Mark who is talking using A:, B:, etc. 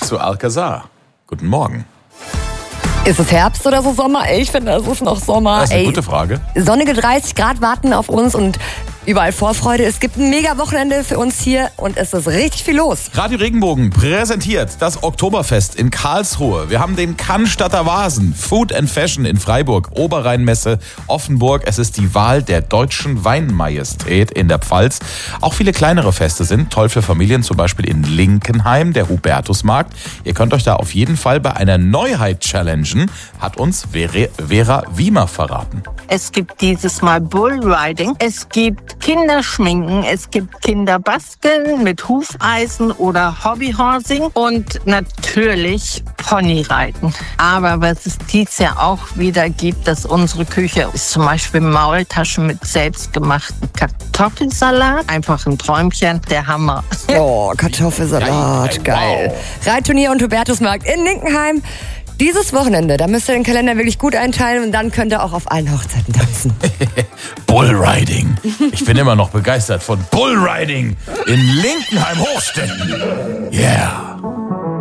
A: zu Alcazar. Guten Morgen.
B: Ist es Herbst oder so Sommer? Ich finde, es ist noch Sommer.
A: Das ist eine gute Frage.
B: Sonnige 30 Grad warten auf uns und überall Vorfreude. Es gibt ein mega Wochenende für uns hier und es ist richtig viel los.
A: Radio Regenbogen präsentiert das Oktoberfest in Karlsruhe. Wir haben den Cannstatter Vasen, Food and Fashion in Freiburg, Oberrheinmesse, Offenburg. Es ist die Wahl der deutschen Weinmajestät in der Pfalz. Auch viele kleinere Feste sind toll für Familien, zum Beispiel in Linkenheim, der Hubertusmarkt. Ihr könnt euch da auf jeden Fall bei einer Neuheit challengen, hat uns Vera Wiemer verraten.
C: Es gibt dieses Mal Bullriding, es gibt Kinderschminken, es gibt Kinderbasteln mit Hufeisen oder Hobbyhorsing und natürlich Ponyreiten. Aber was es dieses Jahr auch wieder gibt, dass unsere Küche ist zum Beispiel Maultaschen mit selbstgemachten Kartoffelsalat. Einfach ein Träumchen, der Hammer.
B: Oh, Kartoffelsalat, geil. Reitturnier und Hubertusmarkt in Linkenheim. Dieses Wochenende, da müsst ihr den Kalender wirklich gut einteilen und dann könnt ihr auch auf allen Hochzeiten tanzen.
A: Bullriding. Ich bin immer noch begeistert von Bullriding in Linkenheim-Hochstetten. Yeah.